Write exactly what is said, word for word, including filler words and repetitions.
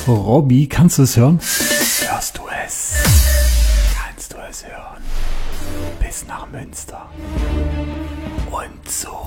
Robby, kannst du es hören? Hörst du es? Kannst du es hören? Bis nach Münster. Und so.